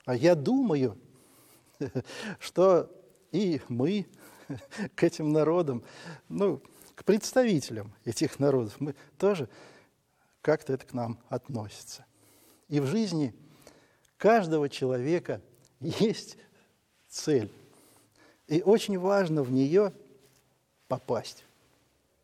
А я думаю, что и мы к этим народам, к представителям этих народов, мы тоже как-то это к нам относится. И в жизни каждого человека есть цель. И очень важно в нее попасть.